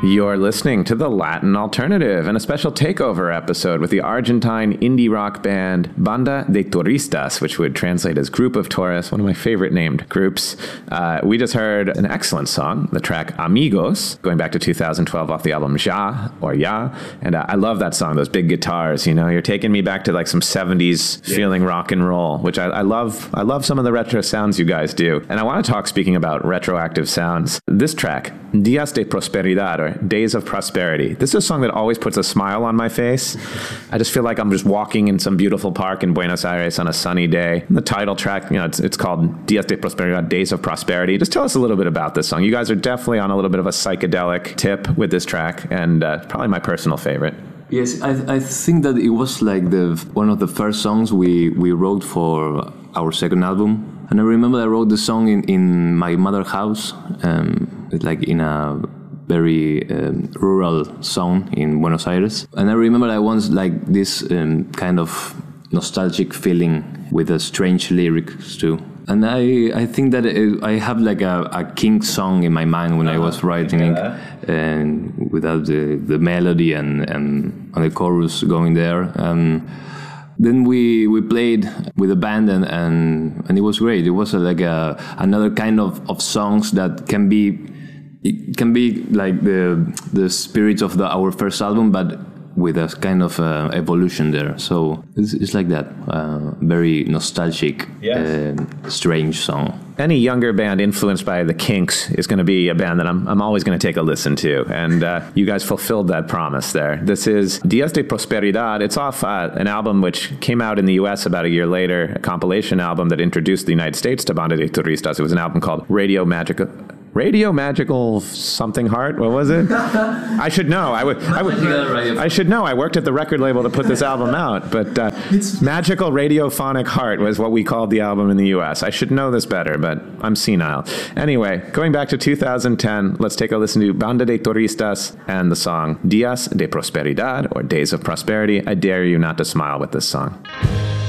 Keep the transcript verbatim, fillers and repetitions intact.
You're listening to the Latin Alternative and a special takeover episode with the Argentine indie rock band Banda de Turistas, which would translate as Group of Tourists, one of my favorite named groups. Uh, we just heard an excellent song, the track Amigos, going back to two thousand twelve off the album Ja, or Ya. And uh, I love that song, those big guitars, you know, you're taking me back to like some seventies yeah. feeling rock and roll, which I, I love. I love some of the retro sounds you guys do. And I want to talk, speaking about retroactive sounds, this track, Días de Prosperidad, or Days of Prosperity. This is a song that always puts a smile on my face. I just feel like I'm just walking in some beautiful park in Buenos Aires on a sunny day. And the title track, you know, it's, it's called Días de Prosperidad, Days of Prosperity. Just tell us a little bit about this song. You guys are definitely on a little bit of a psychedelic tip with this track, and uh, probably my personal favorite. Yes, I, I think that it was like the one of the first songs we, we wrote for our second album. And I remember I wrote the song in, in my mother's house, um, like in a very um, rural zone in Buenos Aires. And I remember I once like this um, kind of nostalgic feeling with a strange lyrics too. And I, I think that it, I have like a, a King song in my mind when uh-huh. I was writing yeah. it, and without the, the melody and, and, and the chorus going there. And then we, we played with a band, and, and, and it was great. It was a, like a, another kind of, of songs that can be It can be like the the spirit of the our first album, but with a kind of uh, evolution there. So it's, it's like that, uh, very nostalgic, yes. uh, strange song. Any younger band influenced by the Kinks is going to be a band that I'm I'm always going to take a listen to, and uh, you guys fulfilled that promise there. This is Días de Prosperidad. It's off uh, an album which came out in the U S about a year later, a compilation album that introduced the United States to Banda de Turistas. It was an album called Radio Magical. Radio Magical something Heart? What was it? I should know. I would. I would. I should know. I worked at the record label to put this album out, but uh, Magical Radiophonic Heart was what we called the album in the U S. I should know this better, but I'm senile. Anyway, going back to two thousand ten, let's take a listen to Banda de Turistas and the song Días de Prosperidad, or Days of Prosperity. I dare you not to smile with this song.